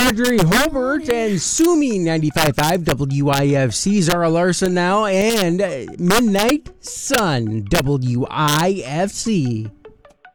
Audrey Hobart and Sumi 95.5 WIFC, Zara Larson now, and Midnight Sun WIFC.